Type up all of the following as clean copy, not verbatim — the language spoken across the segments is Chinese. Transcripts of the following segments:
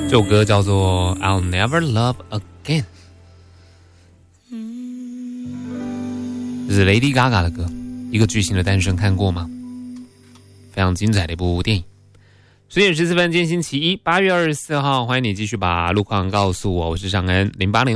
这首歌叫做 I'll Never Love Again， 这是 Lady Gaga 的歌，一个巨星的诞生，看过吗？非常精彩的一部电影。10点14分，今天星期一，8月24号，欢迎你继续把路况告诉我，我是尚恩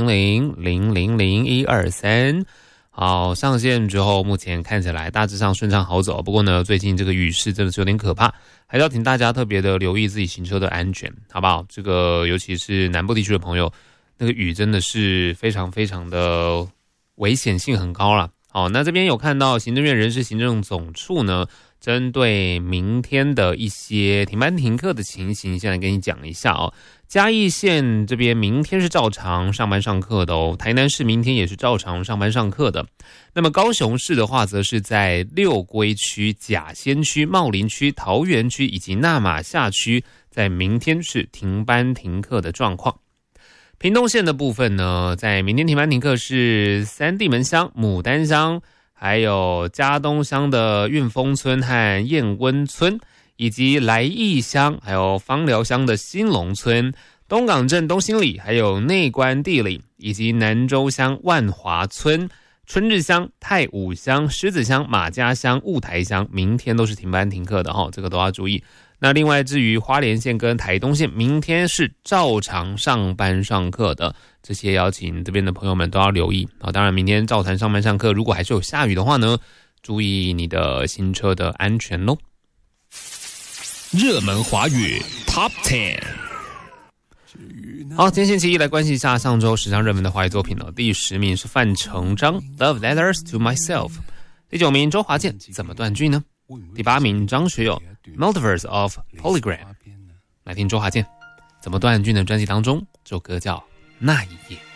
，0800000123。好，上线之后，目前看起来大致上顺畅好走。不过呢，最近这个雨势真的是有点可怕，还是要请大家特别的留意自己行车的安全，好不好？这个尤其是南部地区的朋友，那个雨真的是非常非常的危险性很高啦。好，那这边有看到行政院人事行政总处呢，针对明天的一些停班停课的情形，先来跟你讲一下哦。嘉义县这边明天是照常上班上课的哦，台南市明天也是照常上班上课的。那么高雄市的话，则是在六龟区、甲仙区、茂林区、桃园区以及那玛夏区，在明天是停班停课的状况。屏东县的部分呢，在明天停班停课是三地门乡、牡丹乡，还有嘉东乡的运丰村和燕温村，以及来义乡，还有芳寮乡的新隆村、东港镇东兴里，还有内关地里，以及南州乡万华村、春日乡、太武乡、狮子乡、马家乡、雾台乡，明天都是停班停课的哈，这个都要注意。那另外至于花莲县跟台东县，明天是照常上班上课的，这些邀请这边的朋友们都要留意啊。当然，明天照常上班上课，如果还是有下雨的话呢，注意你的行车的安全咯。 热门华语 Top 10。 好，今天星期一来关系一下上周10张热门的华语作品了。第10名是范成章 Love Letters to Myself， 第9名周华健怎么断句呢？第8名张学友 Multiverse of Polygram。来听周华健怎么断句呢？专辑当中这首歌叫那一夜。